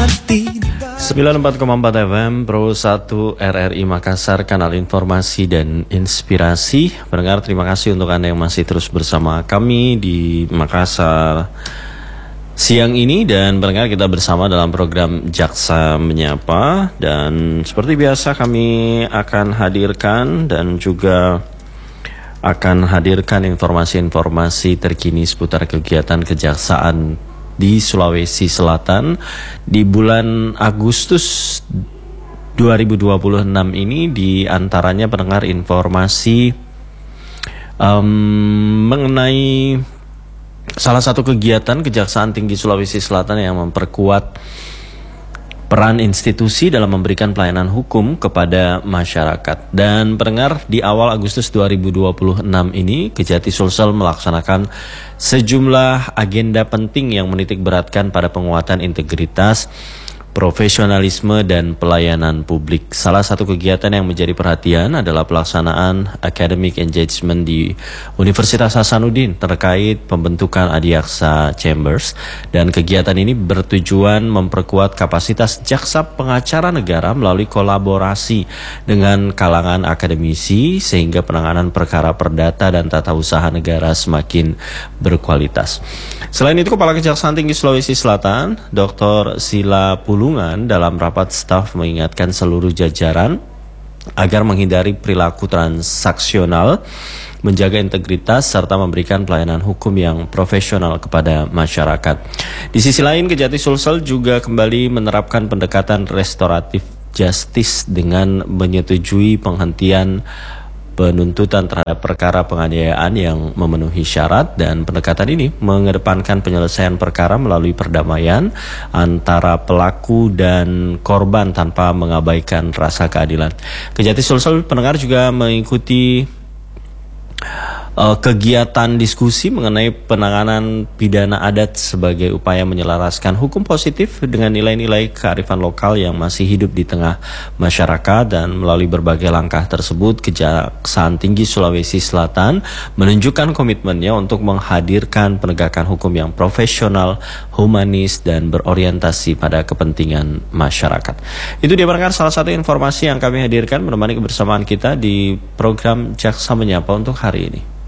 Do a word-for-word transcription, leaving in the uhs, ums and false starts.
sembilan puluh empat koma empat F M Pro satu R R I Makassar, kanal informasi dan inspirasi. Pendengar, terima kasih untuk Anda yang masih terus bersama kami di Makassar siang ini. Dan pendengar, kita bersama dalam program Jaksa Menyapa. Dan seperti biasa kami akan hadirkan dan juga akan hadirkan informasi-informasi terkini seputar kegiatan kejaksaan di Sulawesi Selatan di bulan Agustus dua ribu dua puluh enam ini. Di antaranya pendengar, informasi um, mengenai salah satu kegiatan Kejaksaan Tinggi Sulawesi Selatan yang memperkuat peran institusi dalam memberikan pelayanan hukum kepada masyarakat. Dan pendengar, di awal Agustus dua ribu dua puluh enam ini Kejati Sulsel melaksanakan sejumlah agenda penting yang menitik beratkan pada penguatan integritas, profesionalisme, dan pelayanan publik. Salah satu kegiatan yang menjadi perhatian adalah pelaksanaan academic engagement di Universitas Hasanuddin terkait pembentukan Adiaksa Chambers. Dan kegiatan ini bertujuan memperkuat kapasitas jaksa pengacara negara melalui kolaborasi dengan kalangan akademisi sehingga penanganan perkara perdata dan tata usaha negara semakin berkualitas. Selain itu, Kepala Kejaksaan Tinggi Sulawesi Selatan, Doktor Sila Pulungan, dalam rapat staf mengingatkan seluruh jajaran agar menghindari perilaku transaksional, menjaga integritas, serta memberikan pelayanan hukum yang profesional kepada masyarakat. Di sisi lain, Kejati Sulsel juga kembali menerapkan pendekatan restoratif justice dengan menyetujui penghentian penuntutan terhadap perkara penganiayaan yang memenuhi syarat. Dan pendekatan ini mengedepankan penyelesaian perkara melalui perdamaian antara pelaku dan korban tanpa mengabaikan rasa keadilan. Kejati Sulsel, pendengar, juga mengikuti uh, kegiatan diskusi mengenai penanganan pidana adat sebagai upaya menyelaraskan hukum positif dengan nilai-nilai kearifan lokal yang masih hidup di tengah masyarakat. Dan melalui berbagai langkah tersebut, Kejaksaan Tinggi Sulawesi Selatan menunjukkan komitmennya untuk menghadirkan penegakan hukum yang profesional, humanis, dan berorientasi pada kepentingan masyarakat. Itu dia pendengar, salah satu informasi yang kami hadirkan menemani kebersamaan kita di program Jaksa Menyapa untuk hari ini.